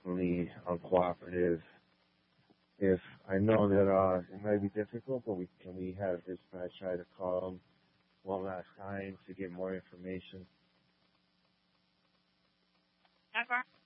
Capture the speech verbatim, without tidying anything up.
definitely uncooperative. If I know that uh, it might be difficult, but we can we have dispatch try to call him one last time to get more information? Ever?